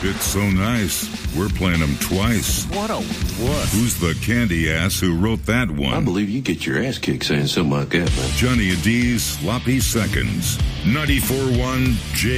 It's so nice, we're playing them twice. What a wuss. Who's the candy ass who wrote that one? I believe you get your ass kicked saying something like that, man. Johnny D's Sloppy Seconds. 94.1 J.